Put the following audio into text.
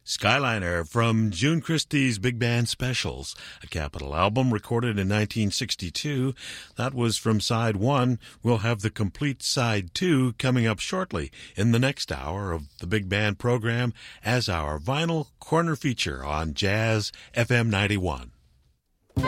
Skyliner from June Christie's Big Band Specials, a Capitol album recorded in 1962. That was from Side 1. We'll have the complete Side 2 coming up shortly in the next hour of the Big Band program as our vinyl corner feature on Jazz FM 91.